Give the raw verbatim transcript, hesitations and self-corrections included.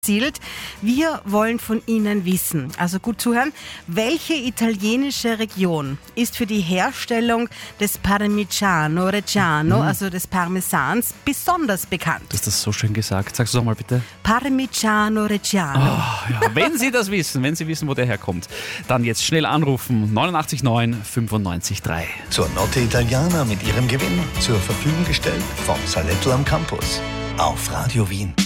zielt. Wir wollen von Ihnen wissen, also gut zuhören, welche italienische Region ist für die Herstellung des Parmigiano Reggiano, mhm. also des Parmesans, besonders bekannt? Du hast das so schön gesagt. Sagst du doch mal bitte. Parmigiano Reggiano. Oh, ja. Wenn Sie das wissen, wenn Sie wissen, wo der herkommt, dann jetzt schnell anrufen. neunundachtzig neun fünfundneunzig drei. Zur Notte Italiana mit Ihrem Gewinn zur Verfügung gestellt vom Saletto am Campus auf Radio Wien.